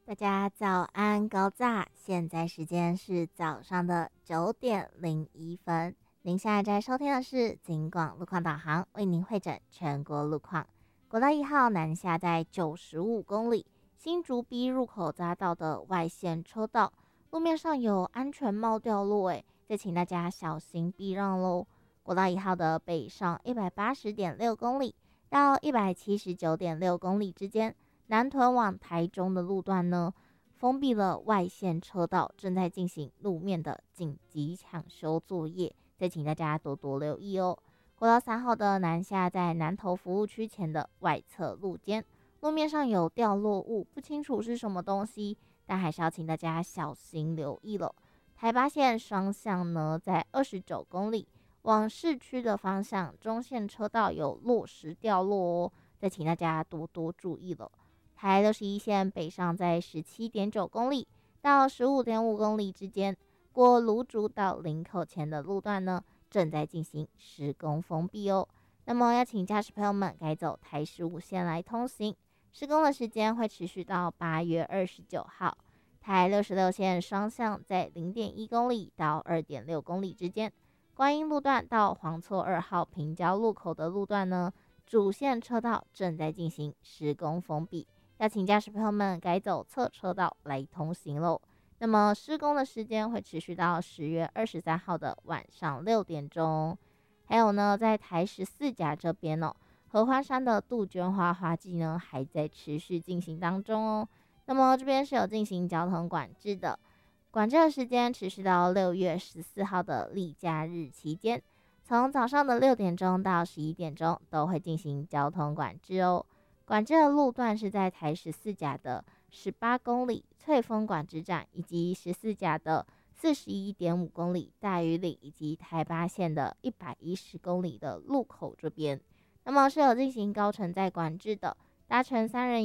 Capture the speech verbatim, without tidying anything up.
大家早安，高炸！现在时间是早上的九点零一分。您现在在收听的是警广路况导航，为您会诊全国路况。国道一号南下在九十五公里，新竹 B 入口匝道的外线车道，路面上有安全帽掉落，诶，再请大家小心避让喽。国道一号的北上一百八十点六公里到一百七十九点六公里之间。南屯往台中的路段呢，封闭了外线车道，正在进行路面的紧急抢修作业，再请大家多多留意哦。国道三号的南下在南投服务区前的外侧路肩，路面上有掉落物，不清楚是什么东西，但还是要请大家小心留意了。台八线双向呢，在二十九公里往市区的方向，中线车道有落石掉落哦，再请大家多多注意了。台六十一线北上在十七点九公里到十五点五公里之间，过芦竹到林口前的路段呢，正在进行施工封闭哦。那么要请驾驶朋友们改走台十五线来通行，施工的时间会持续到八月二十九号。台六十六线双向在零点一公里到二点六公里之间，观音路段到黄厝二号平交路口的路段呢，主线车道正在进行施工封闭。要请驾驶朋友们改走侧车道来通行喽。那么施工的时间会持续到十月二十三号的晚上六点钟。还有呢，在台十四甲这边哦，合欢山的杜鹃花花季呢还在持续进行当中哦。那么这边是有进行交通管制的，管制的时间持续到六月十四号的例假日期间，从早上的六点钟到十一点钟都会进行交通管制哦。管制的路段是在台十四甲的十八公里翠峰管制站，以及十四甲的四十一点五公里大屿岭，以及台八线的一百一十公里的路口这边。那么是有进行高承载管制的，搭乘三人